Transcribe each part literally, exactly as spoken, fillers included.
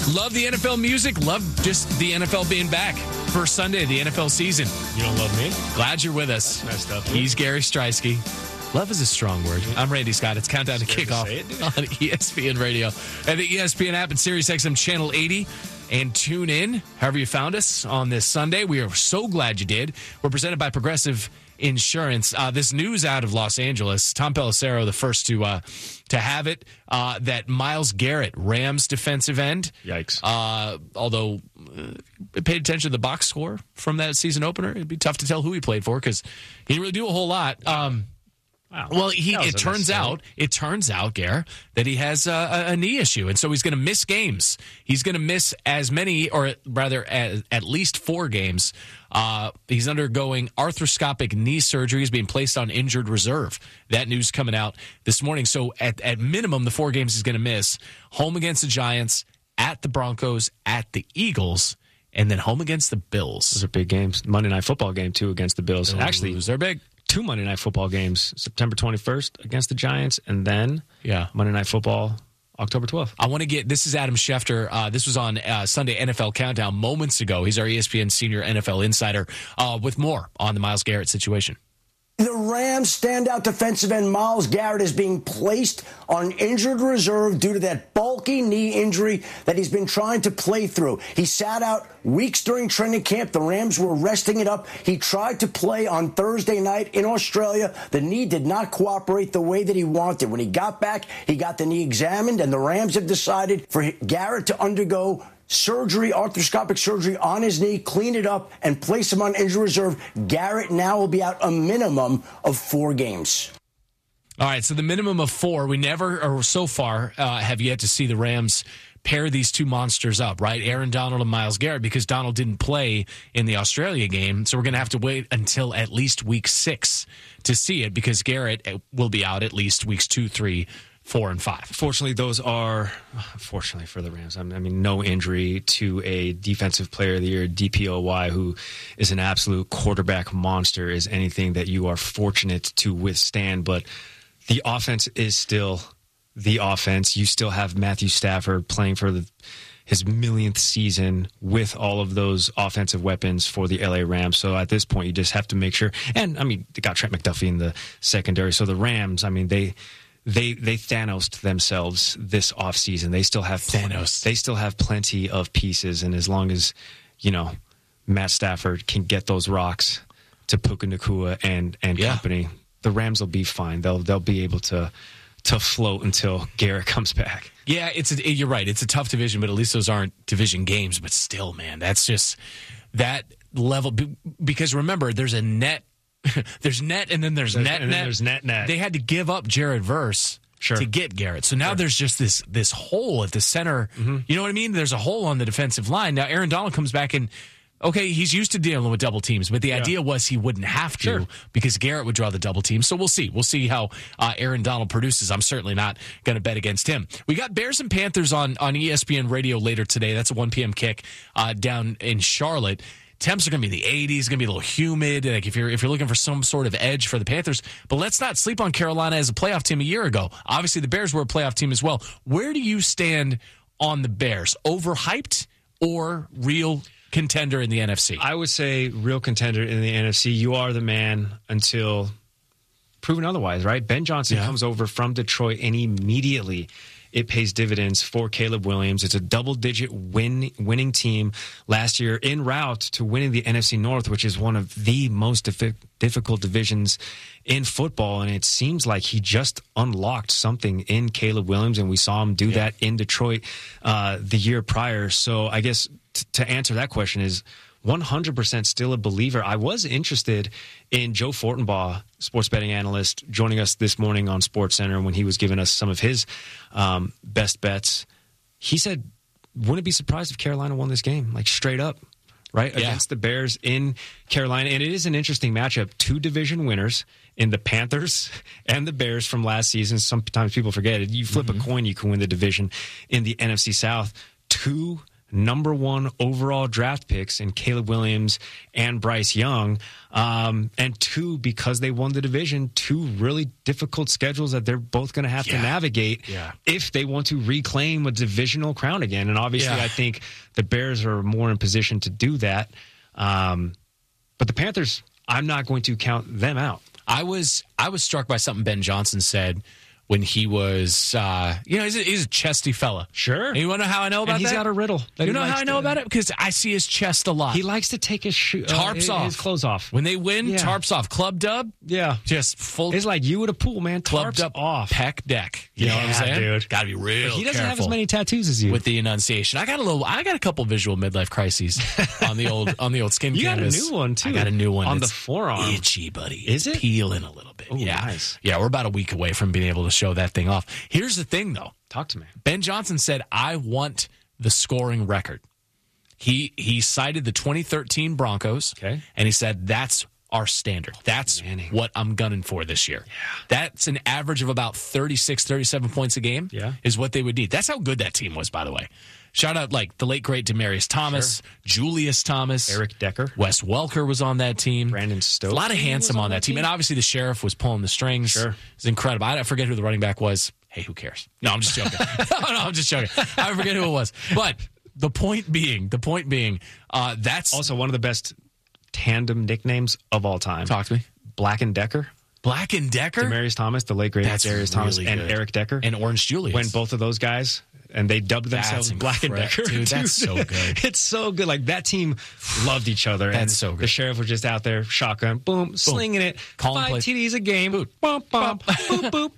Love the N F L music. Love just the N F L being back. First Sunday of the N F L season. You don't love me? Glad you're with us. Messed up. Dude. He's Gary Streisky. Love is a strong word. I'm Randy Scott. It's Countdown to Kickoff to on E S P N Radio and the E S P N app and Sirius X M Channel eighty. And tune in, however you found us on this Sunday. We are so glad you did. We're presented by Progressive Insurance. Uh, this news out of Los Angeles, Tom Pelissero, the first to uh, to have it, uh, that Myles Garrett, Rams defensive end. Yikes. Uh, although, uh, paid attention to the box score from that season opener. It'd be tough to tell who he played for because he didn't really do a whole lot. Um, Wow. Well, he it turns out it turns out, Gare, that he has a, a knee issue, and so he's going to miss games. He's going to miss as many, or rather, at, at least four games. Uh, he's undergoing arthroscopic knee surgery. He's being placed on injured reserve. That news coming out this morning. So, at at minimum, the four games he's going to miss: home against the Giants, at the Broncos, at the Eagles, and then home against the Bills. Those are big games. Monday Night Football game too against the Bills. Bills Actually, they're big. Two Monday Night Football games, September twenty-first against the Giants, and then yeah, Monday Night Football, October twelfth. I want to get, this is Adam Schefter. Uh, this was on uh, Sunday N F L Countdown moments ago. He's our E S P N senior N F L insider uh, with more on the Myles Garrett situation. The Rams standout defensive end Myles Garrett is being placed on injured reserve due to that bulky knee injury that he's been trying to play through. He sat out weeks during training camp. The Rams were resting it up. He tried to play on Thursday night in Australia. The knee did not cooperate the way that he wanted. When he got back, he got the knee examined, and the Rams have decided for Garrett to undergo surgery, arthroscopic surgery on his knee, clean it up, and place him on injured reserve. Garrett now will be out a minimum of four games. All right, so the minimum of four. We never, or so far, uh, have yet to see the Rams pair these two monsters up, right? Aaron Donald and Myles Garrett, because Donald didn't play in the Australia game, so we're going to have to wait until at least week six to see it, because Garrett will be out at least weeks two, three, four, and five. Fortunately, those are, fortunately for the Rams, I mean, no injury to a defensive player of the year, D P O Y, who is an absolute quarterback monster, is anything that you are fortunate to withstand. But the offense is still the offense. You still have Matthew Stafford playing for the, his millionth season with all of those offensive weapons for the L A Rams. So at this point, you just have to make sure. And, I mean, they got Trent McDuffie in the secondary. So the Rams, I mean, they... They they Thanos'd themselves this offseason. They still have Thanos. They still have plenty of pieces, and as long as, you know, Matt Stafford can get those rocks to Puka Nacua and and yeah. company, the Rams will be fine. They'll they'll be able to to float until Garrett comes back. Yeah, it's a, you're right. It's a tough division, but at least those aren't division games. But still, man, that's just that level. Because remember, there's a net. There's net, and then there's, there's net, and then net. There's net, net. They had to give up Jared Verse sure. to get Garrett. So now sure. there's just this this hole at the center. Mm-hmm. You know what I mean? There's a hole on the defensive line. Now Aaron Donald comes back, and okay, he's used to dealing with double teams, but the yeah. idea was he wouldn't have to sure. because Garrett would draw the double team. So we'll see. We'll see how uh, Aaron Donald produces. I'm certainly not going to bet against him. We got Bears and Panthers on, on E S P N Radio later today. That's a one p.m. kick uh, down in Charlotte. Temps are going to be in the eighties, going to be a little humid. Like if you're if you're looking for some sort of edge for the Panthers, but let's not sleep on Carolina as a playoff team a year ago. Obviously, the Bears were a playoff team as well. Where do you stand on the Bears? Overhyped or real contender in the N F C? I would say real contender in the N F C. You are the man until proven otherwise, right? Ben Johnson yeah. comes over from Detroit, and immediately it pays dividends for Caleb Williams. It's a double-digit win winning team last year en route to winning the N F C North, which is one of the most diffi- difficult divisions in football. And it seems like he just unlocked something in Caleb Williams, and we saw him do yeah. that in Detroit uh, the year prior. So I guess t- to answer that question is one hundred percent still a believer. I was interested in Joe Fortenbaugh, sports betting analyst, joining us this morning on SportsCenter when he was giving us some of his um, best bets. He said, wouldn't be surprised if Carolina won this game, like straight up, right? Yeah. Against the Bears in Carolina. And it is an interesting matchup. Two division winners in the Panthers and the Bears from last season. Sometimes people forget it. You flip mm-hmm. a coin, you can win the division in the N F C South. Two number one overall draft picks in Caleb Williams and Bryce Young. Um, and two, because they won the division, two really difficult schedules that they're both going to have yeah. to navigate yeah. if they want to reclaim a divisional crown again. And obviously, yeah. I think the Bears are more in position to do that. Um, but the Panthers, I'm not going to count them out. I was I was struck by something Ben Johnson said when he was, uh, you know, he's a, he's a chesty fella. Sure. And you want to know how I know about and he's that? got a riddle. You know how I know to, about it? Because I see his chest a lot. He likes to take his shoe, tarps uh, his, off, his clothes off. When they win, yeah. tarps off. Club dub, yeah, just full. It's like you at a pool, man. Clubbed Tarps up off, peck deck. You yeah, know what I'm saying, dude? Got to be real. But he doesn't careful have as many tattoos as you with the enunciation. I got a little. I got a couple visual midlife crises on the old on the old skin you canvas. You got a new one too. I got a new one on it's the forearm. Itchy, buddy. Is it peeling a little bit? Ooh, yeah, nice. Yeah, we're about a week away from being able to show that thing off. Here's the thing, though. Talk to me. Ben Johnson said, "I want the scoring record." He he cited the twenty thirteen Broncos, okay, and he said that's our standard. That's Manning. what I'm gunning for this year. Yeah. That's an average of about thirty-six, thirty-seven points a game. Yeah, is what they would need. That's how good that team was, by the way. Shout out like the late great Demaryius Thomas, sure. Julius Thomas, Eric Decker, Wes Welker was on that team, Brandon Stokes, a lot of handsome on, on that team. team, and obviously the Sheriff was pulling the strings. Sure, it's incredible. I forget who the running back was. Hey, who cares? No, I'm just joking. no, no, I'm just joking. I forget who it was. But the point being, the point being, uh, that's also one of the best tandem nicknames of all time. Talk to me. Black and Decker. Black and Decker. Demaryius Thomas, the late great Demaryius really Thomas, good. and Eric Decker, and Orange Julius. When both of those guys. And they dubbed themselves that's Black and Decker. Dude, that's so good. It's so good. Like, that team loved each other. That's and so good. The Sheriff was just out there, shotgun, boom, boom. slinging it. Calling Five play. T Ds a game. Boom, boom, boom, boom,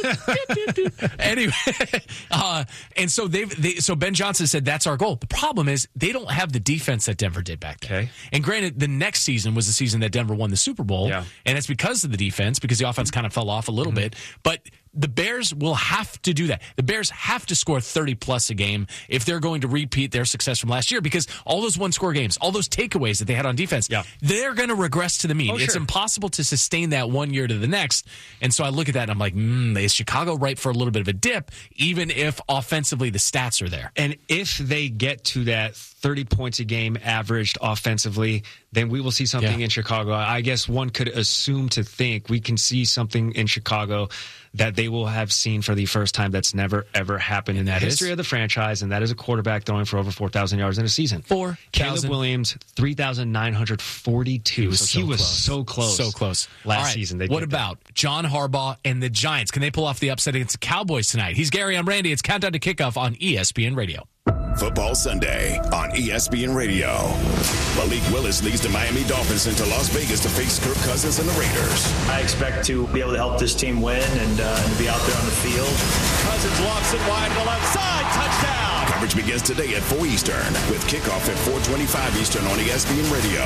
boom. Anyway, uh, and so they've, they, so Ben Johnson said that's our goal. The problem is they don't have the defense that Denver did back then. Okay. And granted, the next season was the season that Denver won the Super Bowl. Yeah. And it's because of the defense, because the offense kind of fell off a little mm-hmm. bit. But the Bears will have to do that. The Bears have to score thirty plus a game if they're going to repeat their success from last year, because all those one score games, all those takeaways that they had on defense, yeah. they're going to regress to the mean. Oh, it's sure. impossible to sustain that one year to the next. And so I look at that and I'm like, mm, is Chicago ripe for a little bit of a dip, even if offensively the stats are there? And if they get to that thirty points a game averaged offensively, then we will see something yeah. in Chicago. I guess one could assume to think we can see something in Chicago that they will have seen for the first time that's never, ever happened and in the history is? of the franchise, and that is a quarterback throwing for over four thousand yards in a season. Four. Caleb Williams, three thousand nine hundred forty-two. He was, so so, he was close. so close. So close. Last right. season. They what did about that. John Harbaugh and the Giants? Can they pull off the upset against the Cowboys tonight? He's Gary, I'm Randy. It's Countdown to Kickoff on E S P N Radio. Football Sunday on E S P N Radio. Malik Willis leads the Miami Dolphins into Las Vegas to face Kirk Cousins and the Raiders. I expect to be able to help this team win and, uh, and be out there on the field. Cousins lofts it wide to the left side. Touchdown. Coverage begins today at four Eastern with kickoff at four twenty-five Eastern on E S P N Radio.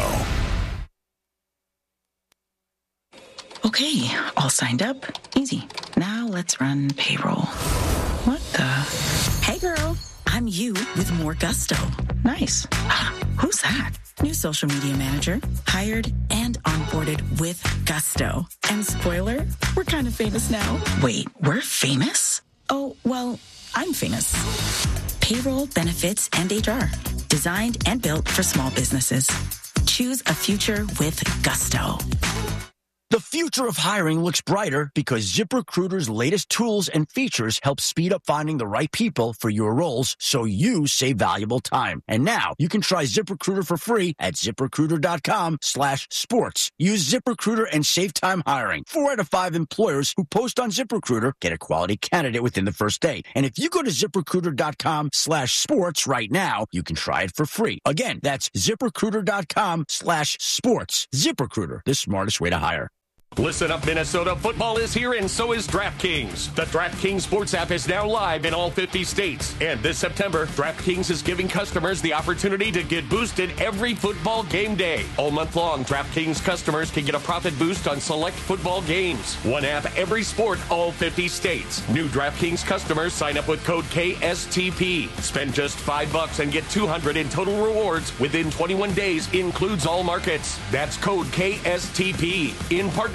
Okay, all signed up. Easy. Now let's run payroll. What the? Hey, girl. I'm you with more gusto. Nice. Who's that? New social media manager. Hired and onboarded with gusto. And spoiler, we're kind of famous now. Wait, we're famous? Oh, well, I'm famous. Payroll, benefits, and H R. Designed and built for small businesses. Choose a future with gusto. The future of hiring looks brighter because ZipRecruiter's latest tools and features help speed up finding the right people for your roles so you save valuable time. And now you can try ZipRecruiter for free at ZipRecruiter.com slash sports. Use ZipRecruiter and save time hiring. Four out of five employers who post on ZipRecruiter get a quality candidate within the first day. And if you go to ZipRecruiter.com slash sports right now, you can try it for free. Again, that's ZipRecruiter.com slash sports. ZipRecruiter, the smartest way to hire. Listen up, Minnesota. Football is here, and so is DraftKings. The DraftKings Sports app is now live in all fifty states. And this September, DraftKings is giving customers the opportunity to get boosted every football game day. All month long, DraftKings customers can get a profit boost on select football games. One app, every sport, all fifty states. New DraftKings customers sign up with code K S T P. Spend just five bucks and get two hundred in total rewards within twenty-one days. Includes all markets. That's code K S T P. In partnership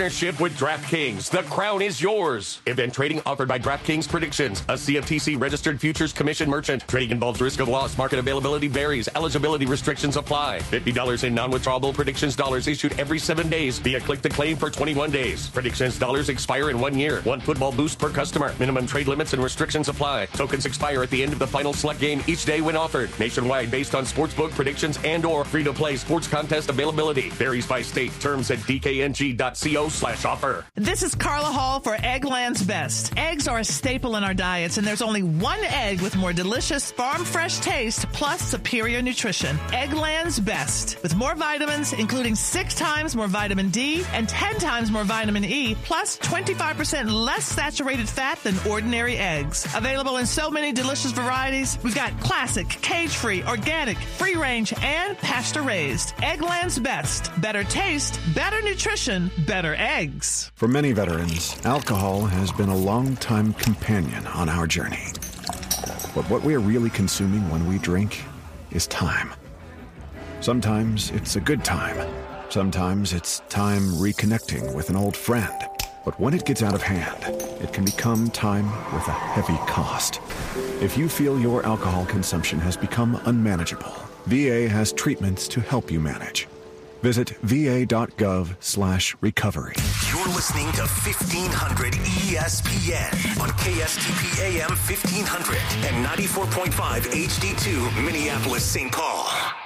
partnership with DraftKings. The crown is yours. Event trading offered by DraftKings Predictions, a C F T C-registered futures commission merchant. Trading involves risk of loss. Market availability varies. Eligibility restrictions apply. fifty dollars in non-withdrawable Predictions dollars issued every seven days via click-to-claim for twenty-one days. Predictions dollars expire in one year. One football boost per customer. Minimum trade limits and restrictions apply. Tokens expire at the end of the final select game each day when offered. Nationwide based on sportsbook predictions and or free-to-play sports contest availability. Varies by state. Terms at d k n g dot co slash offer. This is Carla Hall for Eggland's Best. Eggs are a staple in our diets, and there's only one egg with more delicious farm-fresh taste plus superior nutrition. Eggland's Best. With more vitamins, including six times more vitamin D and ten times more vitamin E, plus twenty-five percent less saturated fat than ordinary eggs. Available in so many delicious varieties. We've got classic, cage-free, organic, free-range, and pasture-raised. Eggland's Best. Better taste, better nutrition, better eggs. For many veterans, alcohol has been a long-time companion on our journey. But what we're really consuming when we drink is time. Sometimes it's a good time. Sometimes it's time reconnecting with an old friend. But when it gets out of hand, it can become time with a heavy cost. If you feel your alcohol consumption has become unmanageable, V A has treatments to help you manage. Visit va.gov slash recovery. You're listening to fifteen hundred E S P N on K S T P A M fifteen hundred and ninety-four point five H D two Minneapolis, Saint Paul.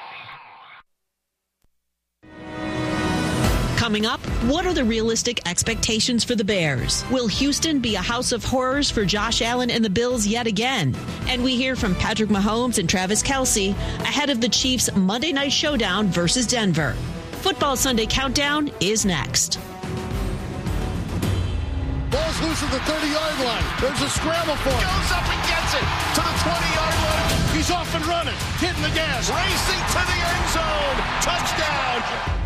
Coming up, what are the realistic expectations for the Bears? Will Houston be a house of horrors for Josh Allen and the Bills yet again? And we hear from Patrick Mahomes and Travis Kelce ahead of the Chiefs' Monday night showdown versus Denver. Football Sunday Countdown is next. Ball's loose at the thirty-yard line. There's a scramble for it. Goes up and gets it to the twenty-yard line. He's off and running, hitting the gas. Racing to the end zone. Touchdown.